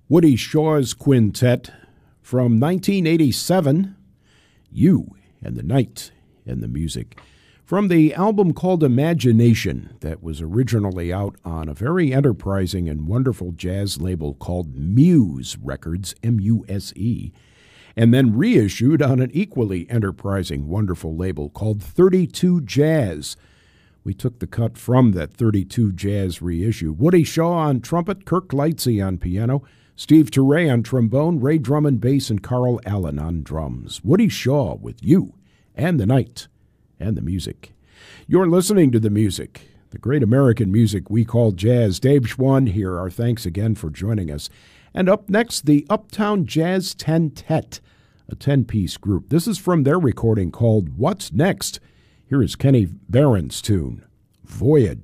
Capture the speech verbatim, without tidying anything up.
Woody Shaw's Quintet from nineteen eighty-seven, You and the Night and the Music, from the album called Imagination that was originally out on a very enterprising and wonderful jazz label called Muse Records, M U S E, and then reissued on an equally enterprising, wonderful label called thirty-two Jazz. We took the cut from that thirty-two Jazz reissue. Woody Shaw on trumpet, Kirk Lightsey on piano, Steve Turre on trombone, Ray Drummond bass, and Carl Allen on drums. Woody Shaw with You and the Night and the Music. You're listening to The Music, the great American music we call jazz. Dave Schwann here. Our thanks again for joining us. And up next, the Uptown Jazz Ten-Tet, a ten-piece group. This is from their recording called What's Next? Here is Kenny Barron's tune, Voyage.